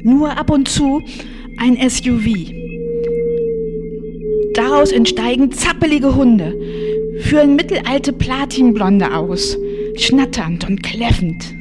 Nur ab und zu ein SUV. Daraus entsteigen zappelige Hunde, führen mittelalte Platinblonde aus, schnatternd und kläffend.